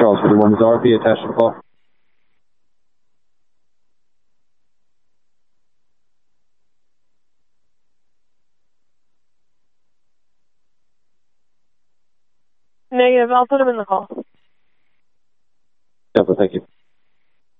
Charles for the 1 Mazara, be attached to the call. Negative, I'll put him in the call. Definitely, thank you.